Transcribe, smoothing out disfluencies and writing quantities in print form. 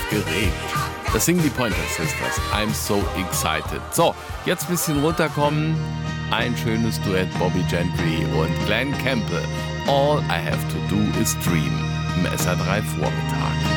aufgeregt. Das singen die Pointer Sisters. I'm so excited. So, jetzt ein bisschen runterkommen. Ein schönes Duett Bobby Gentry und Glenn Campbell. All I have to do is dream. Im SR3 Vormittag.